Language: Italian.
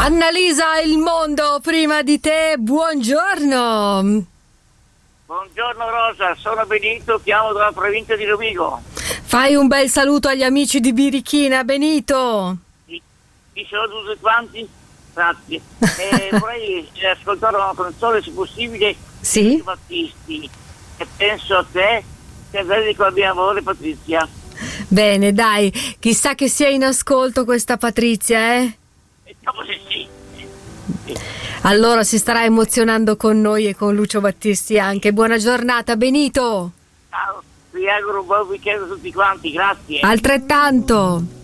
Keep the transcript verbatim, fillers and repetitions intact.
Annalisa, il mondo prima di te, buongiorno. Buongiorno Rosa, sono Benito, chiamo dalla provincia di Rovigo. Fai un bel saluto agli amici di Birichina, Benito. Vi, vi saluto tutti quanti, grazie. E vorrei ascoltare una canzone, se possibile, Sì? di Battisti. E penso a te, che dedico al mio amore Patrizia. Bene, dai, chissà che sia in ascolto questa Patrizia, eh? E dopo se sì. sì. Allora si starà emozionando con noi e con Lucio Battisti anche. Buona giornata, Benito. Ciao, vi auguro un buon weekend a tutti quanti, grazie. Altrettanto.